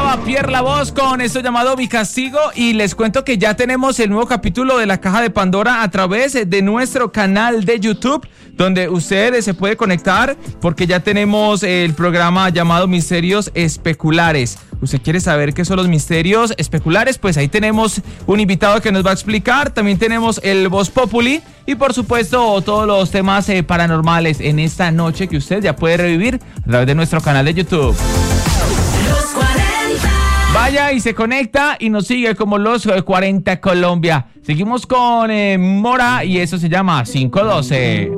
sonaba Pierre La Voz con esto llamado Mi Castigo, y les cuento que ya tenemos el nuevo capítulo de La Caja de Pandora a través de nuestro canal de YouTube, donde usted se puede conectar porque ya tenemos el programa llamado Misterios Especulares. ¿Usted quiere saber qué son los misterios especulares? Pues ahí tenemos un invitado que nos va a explicar. También tenemos el Voz Populi y por supuesto todos los temas paranormales en esta noche que usted ya puede revivir a través de nuestro canal de YouTube. Los 40. Vaya y se conecta y nos sigue como Los 40 Colombia. Seguimos con Mora y eso se llama 512.